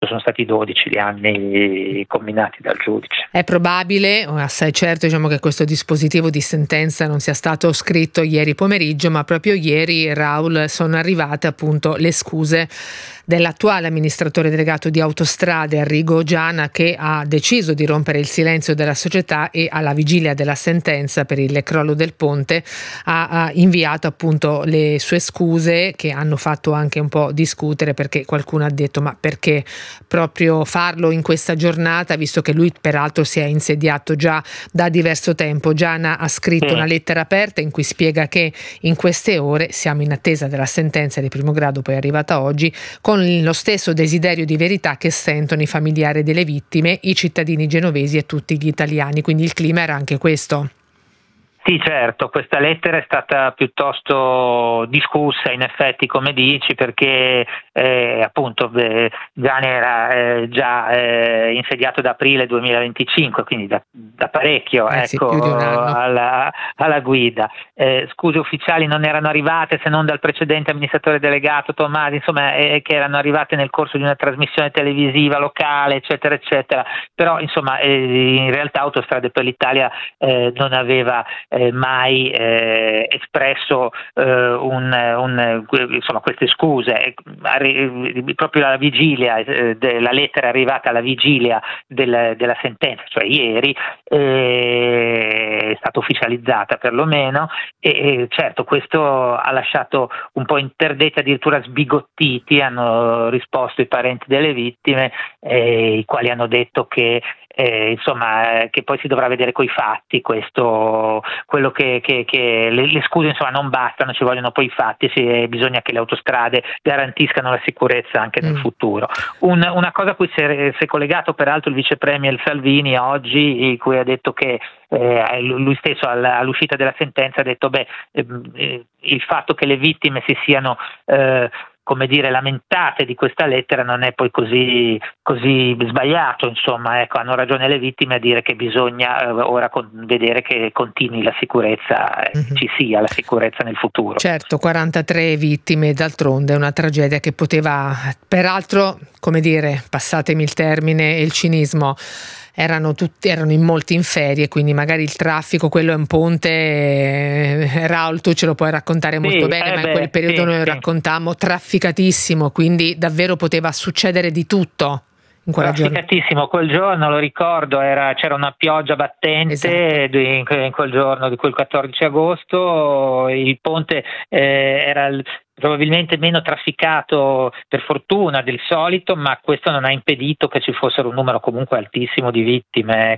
sono stati 12 gli anni comminati dal giudice. È probabile, assai certo, che questo dispositivo di sentenza non sia stato scritto ieri pomeriggio, ma proprio ieri, Raul, sono arrivate appunto le scuse dell'attuale amministratore delegato di Autostrade, Arrigo Giana, che ha deciso di rompere il silenzio della società e alla vigilia della sentenza per il crollo del ponte ha inviato appunto le sue scuse, che hanno fatto anche un po' discutere, perché qualcuno ha detto: ma perché proprio farlo in questa giornata, visto che lui peraltro si è insediato già da diverso tempo. Giana ha scritto una lettera aperta in cui spiega che in queste ore siamo in attesa della sentenza di primo grado, poi è arrivata oggi, con lo stesso desiderio di verità che sentono i familiari delle vittime, i cittadini genovesi e tutti gli italiani. Quindi il clima era anche questo. Sì, certo, questa lettera è stata piuttosto discussa, in effetti, come dici, perché appunto Gianni era già insediato da aprile 2025, quindi da parecchio, sì, più di un anno. alla guida. Scuse ufficiali non erano arrivate, se non dal precedente amministratore delegato Tomasi, insomma, che erano arrivate nel corso di una trasmissione televisiva locale, eccetera, eccetera. Però, insomma, in realtà Autostrade per l'Italia non aveva mai espresso insomma, queste scuse. Proprio alla vigilia la lettera è arrivata alla vigilia della sentenza, cioè ieri, è stata ufficializzata perlomeno, e certo questo ha lasciato un po' interdetti, addirittura sbigottiti, hanno risposto i parenti delle vittime, i quali hanno detto che insomma, che poi si dovrà vedere coi fatti quello che le scuse, insomma, non bastano, ci vogliono poi i fatti, bisogna che le autostrade garantiscano la sicurezza anche nel futuro. Una cosa a cui si è collegato peraltro il vice premier Salvini oggi, in cui ha detto che lui stesso all'uscita della sentenza ha detto il fatto che le vittime si siano come dire, lamentate di questa lettera non è poi così sbagliato, insomma, ecco, hanno ragione le vittime a dire che bisogna ora vedere che continui la sicurezza, ci sia la sicurezza nel futuro. Certo, 43 vittime, d'altronde è una tragedia che poteva, peraltro, come dire, passatemi il termine e il cinismo, erano in molti in ferie, quindi magari il traffico, quello è un ponte, Raul tu ce lo puoi raccontare molto bene, ma in quel periodo noi raccontammo trafficatissimo, quindi davvero poteva succedere di tutto. Trafficatissimo, quel giorno lo ricordo, c'era una pioggia battente, esatto. In quel giorno di quel 14 agosto, il ponte era probabilmente meno trafficato per fortuna del solito, ma questo non ha impedito che ci fossero un numero comunque altissimo di vittime,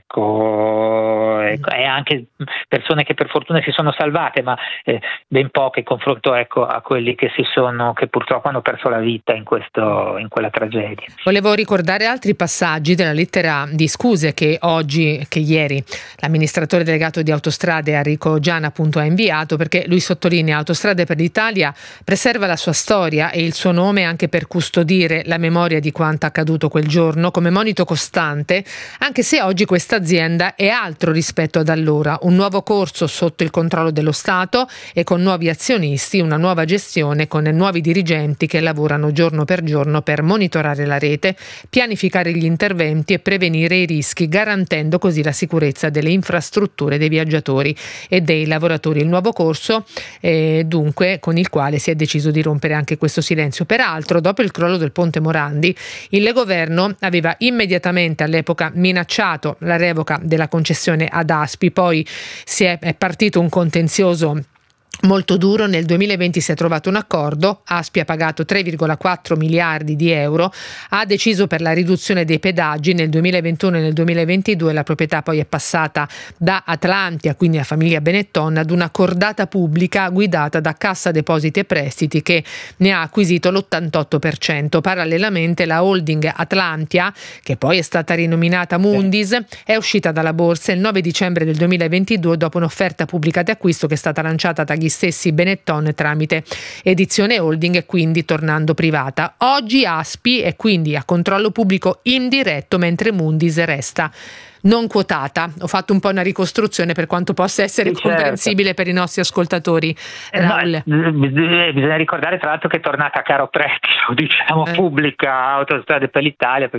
ecco, e anche persone che per fortuna si sono salvate, ma ben poche in confronto, ecco, a quelli che purtroppo hanno perso la vita in quella tragedia. Volevo ricordare altri passaggi della lettera di scuse che ieri l'amministratore delegato di Autostrade Arrigo Giana appunto ha inviato, perché lui sottolinea: Autostrade per l'Italia preserva la sua storia e il suo nome anche per custodire la memoria di quanto accaduto quel giorno come monito costante, anche se oggi questa azienda è altro rispetto ad allora, un nuovo corso sotto il controllo dello Stato e con nuovi azionisti, una nuova gestione con nuovi dirigenti che lavorano giorno per giorno per monitorare la rete, pianificare gli interventi e prevenire i rischi, garantendo così la sicurezza delle infrastrutture dei viaggiatori e dei lavoratori. Il nuovo corso dunque con il quale si è deciso di rompere anche questo silenzio. Peraltro, dopo il crollo del ponte Morandi, il governo aveva immediatamente all'epoca minacciato la revoca della concessione ad ASPI, poi è partito un contenzioso molto duro. Nel 2020 si è trovato un accordo, ASPI ha pagato 3,4 miliardi di euro, ha deciso per la riduzione dei pedaggi nel 2021 e nel 2022, la proprietà poi è passata da Atlantia, quindi a famiglia Benetton, ad una cordata pubblica guidata da Cassa Depositi e Prestiti, che ne ha acquisito l'88%. Parallelamente la holding Atlantia, che poi è stata rinominata Mundis, è uscita dalla borsa il 9 dicembre del 2022 dopo un'offerta pubblica di acquisto che è stata lanciata dagli stessi Benetton tramite Edizione Holding, e quindi tornando privata. Oggi ASPI è quindi a controllo pubblico indiretto, mentre Mundis resta non quotata. Ho fatto un po' una ricostruzione per quanto possa essere comprensibile per i nostri ascoltatori. Raul. Bisogna ricordare tra l'altro che è tornata a caro prezzo, diciamo, pubblica Autostrade per l'Italia,